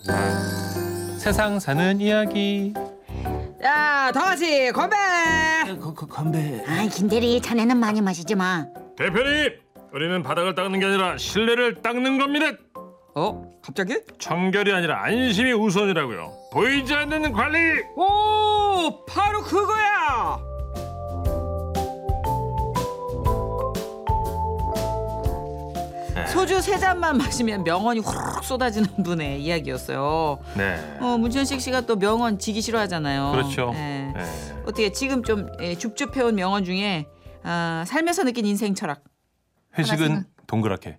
세상 사는 이야기. 야, 다 같이 건배! 건배. 아이 김대리 자네는 많이 마시지 마. 대표님, 우리는 바닥을 닦는 게 아니라 실내를 닦는 겁니다. 갑자기? 청결이 아니라 안심이 우선이라고요. 보이지 않는 관리. 오, 바로 그거야! 소주 3잔만 마시면 명언이 후루룩 쏟아지는 분의 이야기였어요. 네. 문천식 씨가 또 명언 지기 싫어하잖아요. 그렇죠. 네. 네. 어떻게 지금 좀 줍줍해온 명언 중에 살면서 느낀 인생 철학. 회식은 동그랗게.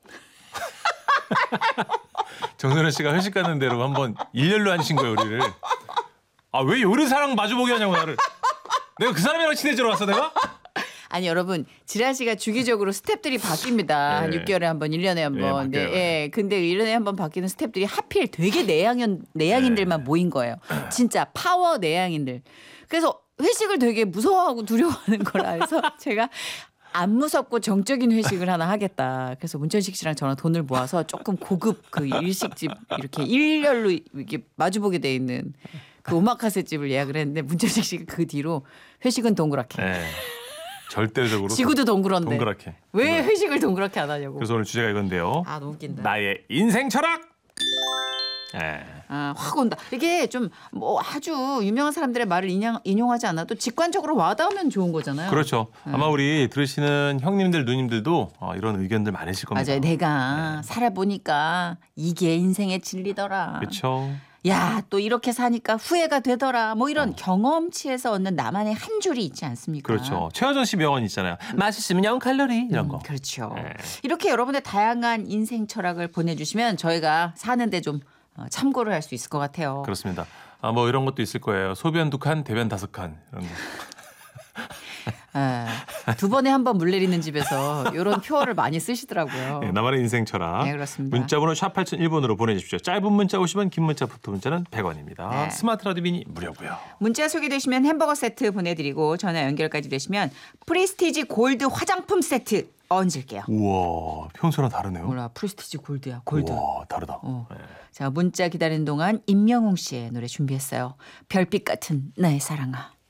정선혜 씨가 회식 가는 대로 한번 일렬로 앉으신 거예요, 우리를. 아, 왜 요리사랑 마주보게 하냐고 나를. 내가 그 사람이랑 친해지러 왔어, 내가? 아니 여러분, 지라 씨가 주기적으로 스텝들이 바뀝니다. 한 6개월에 한 번, 1년에 한 번. 네, 근데 1년에 한 번 바뀌는 스텝들이 하필 되게 내향인들만 모인 거예요. 진짜 파워 내향인들. 그래서 회식을 되게 무서워하고 두려워하는 거라 해서 제가 안 무섭고 정적인 회식을 하나 하겠다. 그래서 문천식 씨랑 저랑 돈을 모아서 조금 고급 그 일식집 이렇게 일렬로 이렇게 마주보게 돼 있는 그 오마카세 집을 예약을 했는데 문천식 씨가 그 뒤로 회식은 동그랗게. 네. 절대적으로. 지구도 동그란데. 동그랗게. 왜 회식을 동그랗게 안 하냐고. 그래서 오늘 주제가 이건데요. 아, 너무 웃긴다. 나의 인생 철학. 네. 확 온다. 이게 좀 뭐 아주 유명한 사람들의 말을 인용하지 않아도 직관적으로 와닿으면 좋은 거잖아요. 그렇죠. 아마 우리 들으시는 형님들, 누님들도 이런 의견들 많으실 겁니다. 맞아요. 내가 살아보니까 이게 인생의 진리더라. 그렇죠. 야, 또 이렇게 사니까 후회가 되더라. 뭐 이런 경험치에서 얻는 나만의 한 줄이 있지 않습니까? 그렇죠. 최하정 씨 명언 있잖아요. 맛있으면 0칼로리 이런 거. 그렇죠. 네. 이렇게 여러분의 다양한 인생 철학을 보내주시면 저희가 사는데 좀 참고를 할 수 있을 것 같아요. 그렇습니다. 뭐 이런 것도 있을 거예요. 소변 2칸, 대변 5칸 이런 거. 두 번에 한 번 물 내리는 집에서 이런 표어를 많이 쓰시더라고요. 네, 나만의 인생 철학. 네, 그렇습니다. 문자번호 샵 8001번으로 보내주십시오. 짧은 문자 50원, 긴 문자 포토 문자는 100원입니다. 네. 스마트 라디오 미니 무료고요. 문자 소개되시면 햄버거 세트 보내드리고 전화 연결까지 되시면 프리스티지 골드 화장품 세트 얹을게요. 우와, 평소랑 다르네요. 몰라, 프리스티지 골드야. 골드. 우와, 다르다. 네. 자, 문자 기다리는 동안 임영웅 씨의 노래 준비했어요. 별빛 같은 나의 사랑아.